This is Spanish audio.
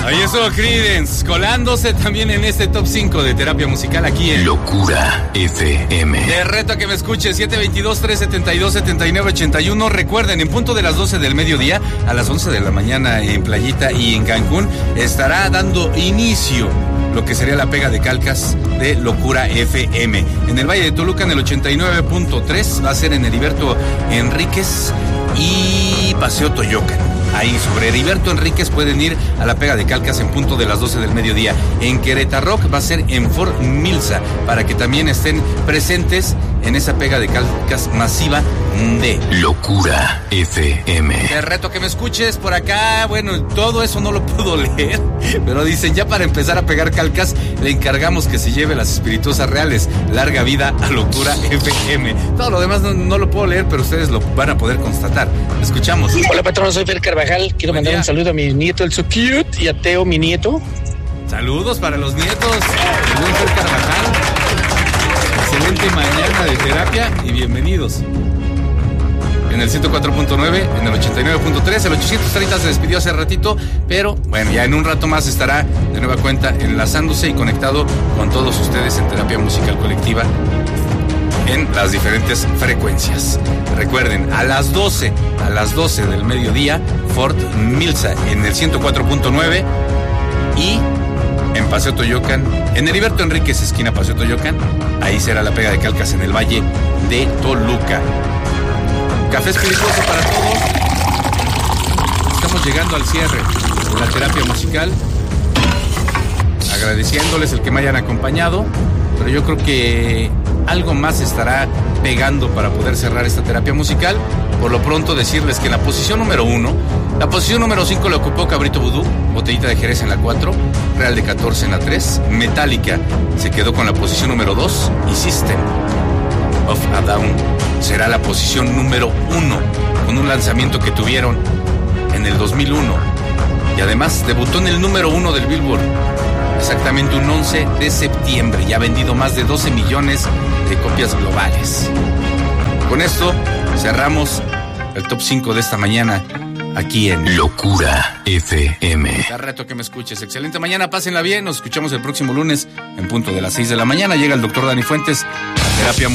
Ahí estuvo Creedence, colándose también en este top 5 de terapia musical aquí en Locura FM. Te reto a que me escuches, 722-372-7981. Recuerden, en punto de las 12 del mediodía, a las 11 de la mañana en Playita y en Cancún, estará dando inicio lo que sería la pega de calcas de Locura FM. En el Valle de Toluca, en el 89.3, va a ser en Heriberto Enríquez y Paseo Toyocan. Ahí sobre Heriberto Enríquez pueden ir a la pega de calcas en punto de las 12 del mediodía. En Querétaro va a ser en Fort Milsa, para que también estén presentes en esa pega de calcas masiva de Locura FM. Te reto que me escuches por acá. Bueno, todo eso no lo puedo leer, pero dicen, ya para empezar a pegar calcas, le encargamos que se lleve las espirituosas reales. Larga vida a Locura FM. Todo lo demás no lo puedo leer, pero ustedes lo van a poder constatar. Escuchamos. Hola, patrón, soy Fer Carvajal. Quiero mandar un saludo a mi nieto, el So Cute, y a Teo, mi nieto. Saludos para los nietos. Saludos, Fer Carvajal. Excelente mañana de terapia y bienvenidos. En el 104.9, en el 89.3, el 830 se despidió hace ratito, pero bueno, ya en un rato más estará de nueva cuenta enlazándose y conectado con todos ustedes en terapia musical colectiva en las diferentes frecuencias. Recuerden, a las 12 del mediodía, Fort Milsa en el 104.9 y en Paseo Toyocan, en Heriberto Enríquez, esquina Paseo Toyocan, ahí será la pega de calcas en el Valle de Toluca. Café espirituoso para todos. Estamos llegando al cierre de la terapia musical, agradeciéndoles el que me hayan acompañado, pero yo creo que algo más estará pegando para poder cerrar esta terapia musical. Por lo pronto decirles que en la posición número 1, la posición número 5 la ocupó Cabrito Vudú, Botellita de Jerez en la 4, Real de 14 en la 3, Metallica se quedó con la posición número 2 y System of a Down será la posición número 1, con un lanzamiento que tuvieron en el 2001 y además debutó en el número 1 del Billboard exactamente un 11 de septiembre y ha vendido más de 12 millones de copias globales. Con esto cerramos el top 5 de esta mañana aquí en Locura FM. Te reto que me escuches. Excelente mañana, pásenla bien, nos escuchamos el próximo lunes en punto de las 6 de la mañana. Llega el doctor Dani Fuentes, a terapia